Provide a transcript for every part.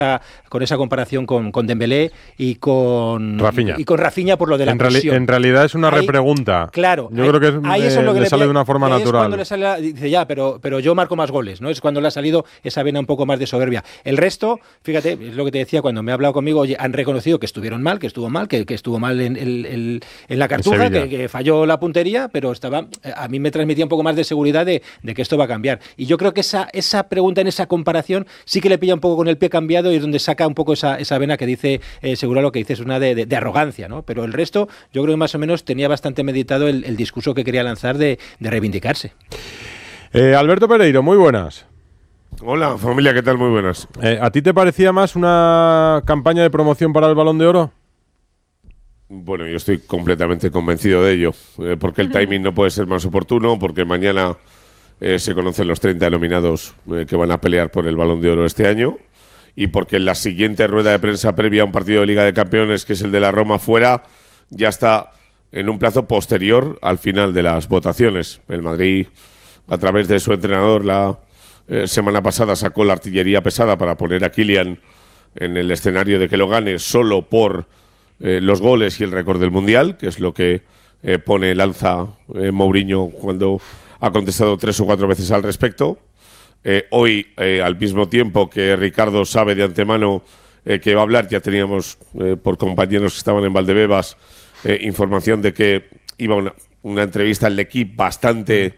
con esa comparación con Dembélé y con Rafinha por lo de la presión. En realidad es una repregunta. Claro. Yo creo que eso es lo que le sale de una forma natural. Es cuando dice pero yo marco más goles, ¿no? Es cuando le ha salido esa vena un poco más de soberbia. El resto, fíjate, es lo que te decía cuando me ha hablado conmigo, oye, han reconocido que estuvieron mal, que estuvo mal en la Cartuja, que falló la puntería, pero a mí me transmitía un poco más de seguridad de que esto va a cambiar. Y yo creo que esa pregunta en esa comparación sí que le pilla un poco con el pie cambiado y es donde saca un poco esa vena que dice Segura, lo que dice es una de arrogancia, ¿no? Pero el resto yo creo que más o menos tenía bastante meditado el discurso que quería lanzar de reivindicarse. Alberto Pereiro, muy buenas. Hola familia, ¿qué tal? Muy buenas. ¿A ti te parecía más una campaña de promoción para el Balón de Oro? Bueno, yo estoy completamente convencido de ello, porque el timing no puede ser más oportuno, porque mañana se conocen los 30 nominados que van a pelear por el Balón de Oro este año, y porque en la siguiente rueda de prensa previa a un partido de Liga de Campeones, que es el de la Roma fuera, ya está en un plazo posterior al final de las votaciones. El Madrid, a través de su entrenador, la semana pasada sacó la artillería pesada para poner a Kylian en el escenario de que lo gane solo por los goles y el récord del Mundial, que es lo que pone lanza Mourinho cuando ha contestado 3 o 4 veces al respecto. Hoy, al mismo tiempo que Ricardo sabe de antemano que va a hablar, ya teníamos por compañeros que estaban en Valdebebas información de que iba una entrevista al equipo bastante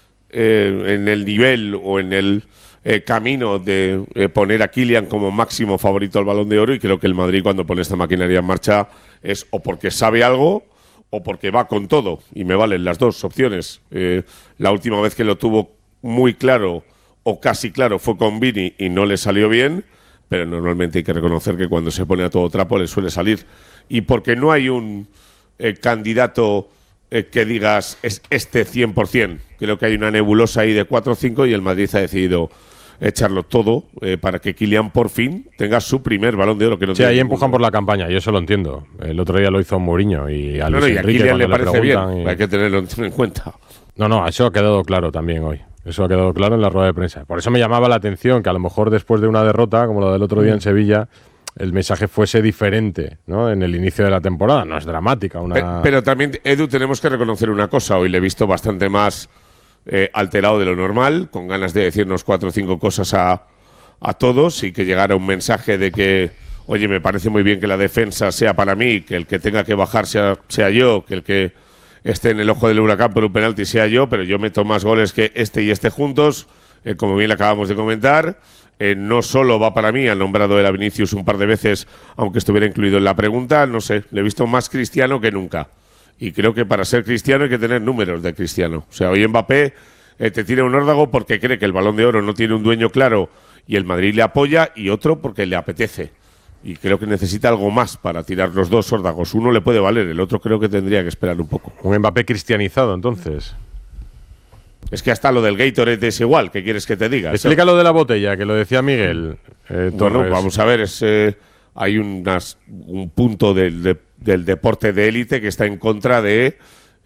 en el nivel o en el camino de poner a Kylian como máximo favorito al Balón de Oro, y creo que el Madrid, cuando pone esta maquinaria en marcha, es o porque sabe algo o porque va con todo, y me valen las dos opciones. La última vez que lo tuvo muy claro o casi claro fue con Vini y no le salió bien, pero normalmente hay que reconocer que cuando se pone a todo trapo le suele salir, y porque no hay un candidato que digas es este 100%. Creo que hay una nebulosa ahí de 4 o 5 y el Madrid ha decidido echarlo todo para que Kylian por fin tenga su primer Balón de Oro. Que no ahí empujan por la campaña, yo eso lo entiendo. El otro día lo hizo Mourinho y a Luis Enrique, Kylian le parece bien, hay que tenerlo en cuenta. No, eso ha quedado claro también hoy. Eso ha quedado claro en la rueda de prensa. Por eso me llamaba la atención que a lo mejor después de una derrota, como la del otro día en Sevilla, el mensaje fuese diferente, ¿no? En el inicio de la temporada. No es dramática. Pero también, Edu, tenemos que reconocer una cosa. Hoy le he visto bastante más alterado de lo normal, con ganas de decirnos 4 o 5 cosas a todos, y que llegara un mensaje de que, oye, me parece muy bien que la defensa sea para mí, que el que tenga que bajar sea yo, que el que esté en el ojo del huracán por un penalti sea yo, pero yo meto más goles que este y este juntos, como bien acabamos de comentar. No solo va para mí, ha nombrado él a Vinicius un par de veces, aunque estuviera incluido en la pregunta, no sé, le he visto más cristiano que nunca. Y creo que para ser cristiano hay que tener números de cristiano. O sea, hoy Mbappé te tira un órdago porque cree que el Balón de Oro no tiene un dueño claro y el Madrid le apoya, y otro porque le apetece. Y creo que necesita algo más para tirar los dos órdagos. Uno le puede valer, el otro creo que tendría que esperar un poco. Un Mbappé cristianizado, entonces. Es que hasta lo del Gatorade es igual, ¿qué quieres que te diga? Explica lo de la botella, que lo decía Miguel. Bueno, vamos a ver, hay un punto del deporte de élite que está en contra de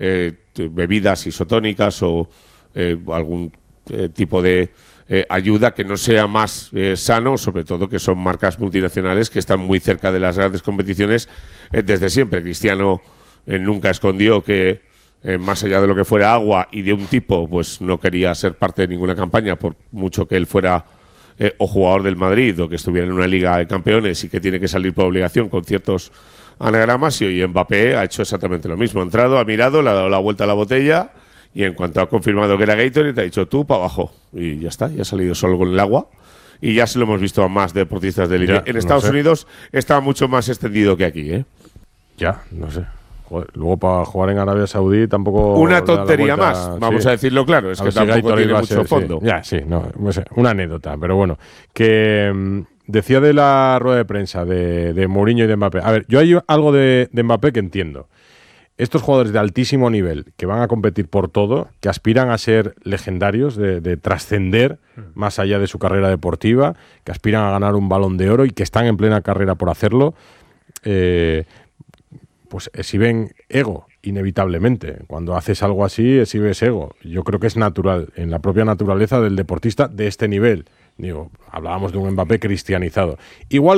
bebidas isotónicas o algún tipo de ayuda que no sea más sano, sobre todo que son marcas multinacionales que están muy cerca de las grandes competiciones desde siempre. Cristiano nunca escondió que más allá de lo que fuera agua y de un tipo, pues no quería ser parte de ninguna campaña, por mucho que él fuera o jugador del Madrid o que estuviera en una Liga de Campeones y que tiene que salir por obligación con ciertos anagramas. Y hoy Mbappé ha hecho exactamente lo mismo. Ha entrado, ha mirado, le ha dado la vuelta a la botella y en cuanto ha confirmado que era Gatorade, te ha dicho tú para abajo. Y ya está, ya ha salido solo con el agua. Y ya se lo hemos visto a más deportistas de élite. En Estados Unidos está mucho más extendido que aquí, ¿eh? Ya, no sé. Joder, luego para jugar en Arabia Saudí tampoco... Una tontería más, vamos a decirlo claro. Es que tampoco tiene mucho fondo. Sí. Ya, sí, no sé, una anécdota. Pero bueno, que decía de la rueda de prensa de Mourinho y de Mbappé. A ver, yo hay algo de Mbappé que entiendo. Estos jugadores de altísimo nivel que van a competir por todo, que aspiran a ser legendarios, de trascender más allá de su carrera deportiva, que aspiran a ganar un Balón de Oro y que están en plena carrera por hacerlo, pues exhiben ego, inevitablemente. Cuando haces algo así, exhibes ego. Yo creo que es natural, en la propia naturaleza del deportista de este nivel. Digo, hablábamos de un Mbappé cristianizado. Igual